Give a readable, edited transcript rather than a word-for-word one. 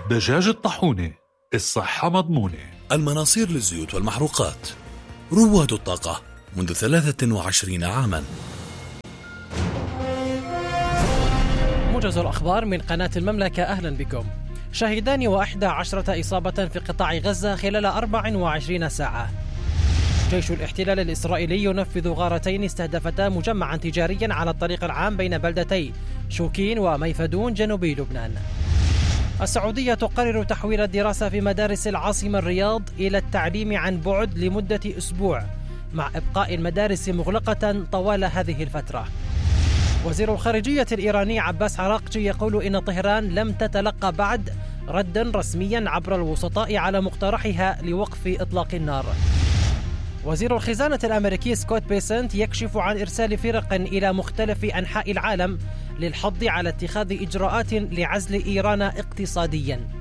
دجاج الطاحونة، الصحة مضمونة. المناصير للزيوت والمحروقات، رواد الطاقة منذ 23 عاما. موجز الأخبار من قناة المملكة، أهلا بكم. شهدان 11 إصابة في قطاع غزة خلال 24 ساعة. جيش الاحتلال الإسرائيلي ينفذ غارتين استهدفتا مجمعا تجاريا على الطريق العام بين بلدتي شوكين وميفدون جنوبي لبنان. السعودية تقرر تحويل الدراسة في مدارس العاصمة الرياض إلى التعليم عن بعد لمدة أسبوع، مع إبقاء المدارس مغلقة طوال هذه الفترة. وزير الخارجية الإيراني عباس عراقجي يقول إن طهران لم تتلقى بعد ردا رسميا عبر الوسطاء على مقترحها لوقف إطلاق النار. وزير الخزانة الأمريكي سكوت بيسنت يكشف عن إرسال فرق إلى مختلف أنحاء العالم للحض على اتخاذ إجراءات لعزل إيران اقتصاديا.